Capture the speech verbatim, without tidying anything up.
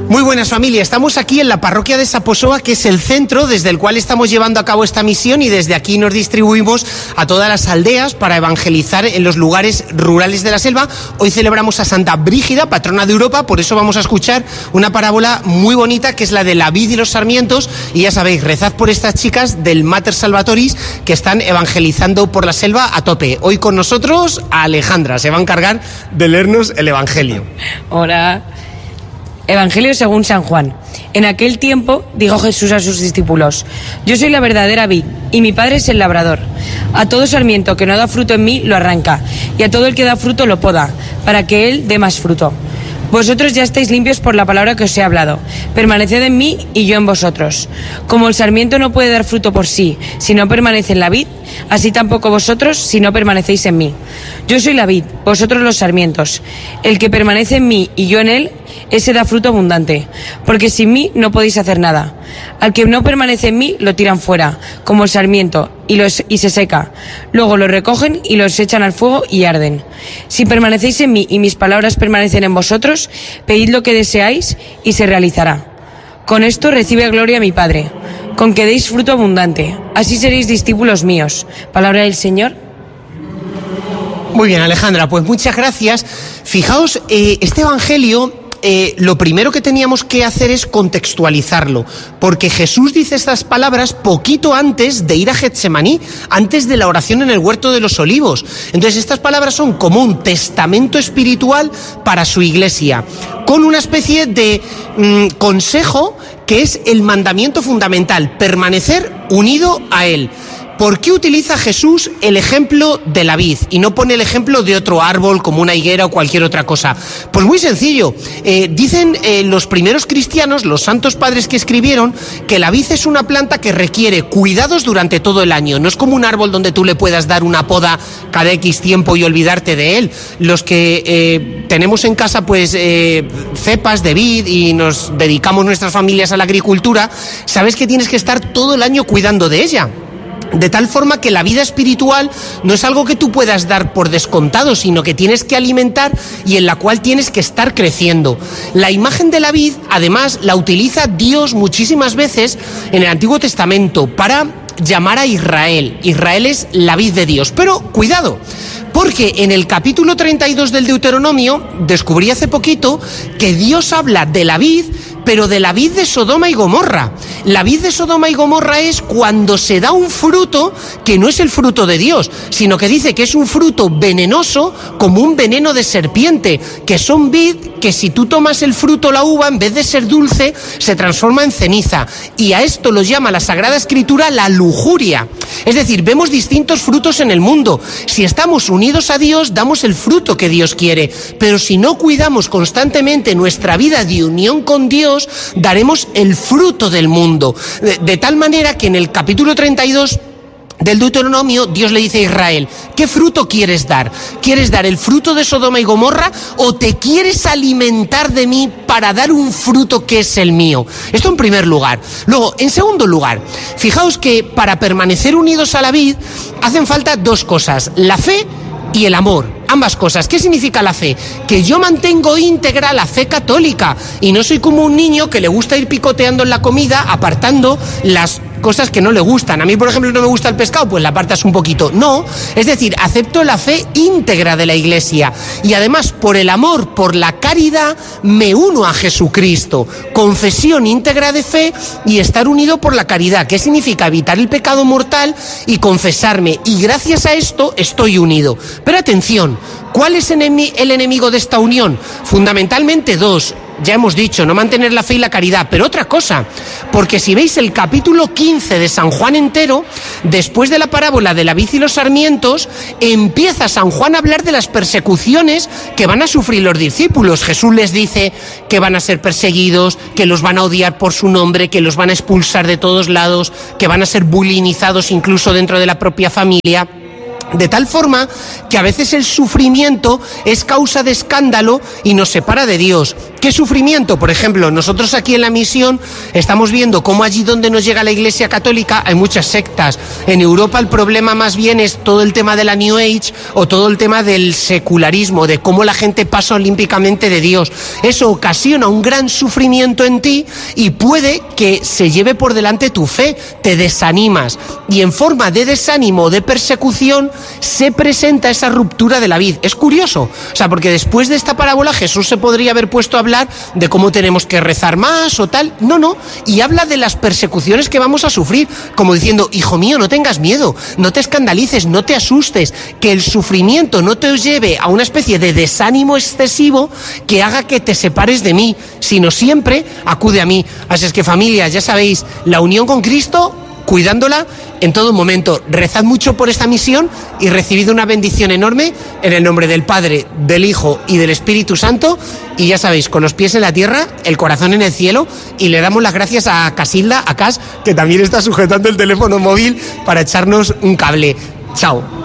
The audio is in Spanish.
Muy buenas, familia. Estamos aquí en la parroquia de Saposoa, que es el centro desde el cual estamos llevando a cabo esta misión, y desde aquí nos distribuimos a todas las aldeas para evangelizar en los lugares rurales de la selva. Hoy celebramos a Santa Brígida, patrona de Europa, por eso vamos a escuchar una parábola muy bonita que es la de la vid y los sarmientos, y ya sabéis, rezad por estas chicas del Mater Salvatoris que están evangelizando por la selva a tope. Hoy con nosotros Alejandra se va a encargar de leernos el Evangelio. Hola. Evangelio según San Juan. En aquel tiempo dijo Jesús a sus discípulos: yo soy la verdadera vid, y mi Padre es el labrador. A todo sarmiento que no da fruto en mí lo arranca, y a todo el que da fruto lo poda, para que él dé más fruto. Vosotros ya estáis limpios por la palabra que os he hablado. Permaneced en mí y yo en vosotros. Como el sarmiento no puede dar fruto por sí si no permanece en la vid, así tampoco vosotros si no permanecéis en mí. Yo soy la vid, vosotros los sarmientos. El que permanece en mí y yo en él, ese da fruto abundante, porque sin mí no podéis hacer nada. Al que no permanece en mí lo tiran fuera, como el sarmiento, y, los, y se seca. Luego lo recogen y los echan al fuego y arden. Si permanecéis en mí y mis palabras permanecen en vosotros, pedid lo que deseáis y se realizará. Con esto recibe gloria mi Padre, con que deis fruto abundante. Así seréis discípulos míos. Palabra del Señor. Muy bien, Alejandra, pues muchas gracias. Fijaos, eh, este Evangelio... Eh, lo primero que teníamos que hacer es contextualizarlo, porque Jesús dice estas palabras poquito antes de ir a Getsemaní, antes de la oración en el Huerto de los Olivos. Entonces estas palabras son como un testamento espiritual para su iglesia, con una especie de mmm, consejo que es el mandamiento fundamental: permanecer unido a Él. ¿Por qué utiliza Jesús el ejemplo de la vid y no pone el ejemplo de otro árbol como una higuera o cualquier otra cosa? Pues muy sencillo. Eh, dicen eh, los primeros cristianos, los santos padres que escribieron, que la vid es una planta que requiere cuidados durante todo el año. No es como un árbol donde tú le puedas dar una poda cada X tiempo y olvidarte de él. Los que eh, tenemos en casa pues eh, cepas de vid y nos dedicamos nuestras familias a la agricultura, sabes que tienes que estar todo el año cuidando de ella. De tal forma que la vida espiritual no es algo que tú puedas dar por descontado, sino que tienes que alimentar y en la cual tienes que estar creciendo. La imagen de la vid, además, la utiliza Dios muchísimas veces en el Antiguo Testamento para llamar a Israel. Israel es la vid de Dios. Pero cuidado, porque en el capítulo treinta y dos del Deuteronomio descubrí hace poquito que Dios habla de la vid, pero de la vid de Sodoma y Gomorra. La vid de Sodoma y Gomorra es cuando se da un fruto que no es el fruto de Dios, sino que dice que es un fruto venenoso como un veneno de serpiente, que son vid que si tú tomas el fruto, la uva, en vez de ser dulce, se transforma en ceniza. Y a esto lo llama la Sagrada Escritura la lujuria. Es decir, vemos distintos frutos en el mundo. Si estamos unidos a Dios, damos el fruto que Dios quiere, pero si no cuidamos constantemente nuestra vida de unión con Dios, daremos el fruto del mundo. De, de tal manera que en el capítulo treinta y dos del Deuteronomio, Dios le dice a Israel: ¿qué fruto quieres dar? ¿Quieres dar el fruto de Sodoma y Gomorra o te quieres alimentar de mí para dar un fruto que es el mío? Esto en primer lugar. Luego, en segundo lugar, fijaos que para permanecer unidos a la vid hacen falta dos cosas: la fe y el amor. Ambas cosas. ¿Qué significa la fe? Que yo mantengo íntegra la fe católica y no soy como un niño que le gusta ir picoteando en la comida, apartando las cosas que no le gustan. A mí, por ejemplo, no me gusta el pescado, pues la apartas un poquito. No, es decir, acepto la fe íntegra de la Iglesia y además por el amor, por la caridad, me uno a Jesucristo. Confesión íntegra de fe y estar unido por la caridad. ¿Qué significa? Evitar el pecado mortal y confesarme, y gracias a esto estoy unido. Pero atención, ¿cuál es el enemigo de esta unión? Fundamentalmente dos. Ya hemos dicho, no mantener la fe y la caridad, pero otra cosa, porque si veis el capítulo quince de San Juan entero, después de la parábola de la vid y los sarmientos, empieza San Juan a hablar de las persecuciones que van a sufrir los discípulos. Jesús les dice que van a ser perseguidos, que los van a odiar por su nombre, que los van a expulsar de todos lados, que van a ser bulinizados incluso dentro de la propia familia. De tal forma que a veces el sufrimiento es causa de escándalo y nos separa de Dios. ¿Qué ¿Qué sufrimiento? Por ejemplo, nosotros aquí en la misión estamos viendo cómo allí donde nos llega la Iglesia Católica hay muchas sectas. En Europa el problema más bien es todo el tema de la New Age o todo el tema del secularismo, de cómo la gente pasa olímpicamente de Dios. Eso ocasiona un gran sufrimiento en ti y puede que se lleve por delante tu fe, te desanimas. Y en forma de desánimo, de persecución, se presenta esa ruptura de la vid. Es curioso, o sea, porque después de esta parábola Jesús se podría haber puesto a hablar de cómo tenemos que rezar más o tal. No, no, y habla de las persecuciones que vamos a sufrir, como diciendo, hijo mío, no tengas miedo, no te escandalices, no te asustes, que el sufrimiento no te lleve a una especie de desánimo excesivo que haga que te separes de mí, sino siempre acude a mí. Así es que, familia, ya sabéis, la unión con Cristo, cuidándola en todo momento. Rezad mucho por esta misión y recibid una bendición enorme en el nombre del Padre, del Hijo y del Espíritu Santo. Y ya sabéis, con los pies en la tierra, el corazón en el cielo, y le damos las gracias a Casilda, a Cas, que también está sujetando el teléfono móvil para echarnos un cable. Chao.